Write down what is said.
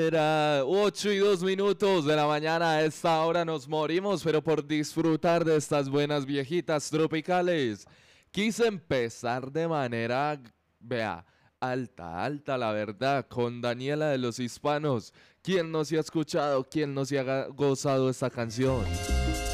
Era 8:02 de la mañana. A esta hora nos morimos, pero por disfrutar de estas buenas viejitas tropicales. Quise empezar de manera, vea, alta, la verdad, con Daniela de los Hispanos. ¿Quién no se ha escuchado? ¿Quién no se ha gozado esta canción?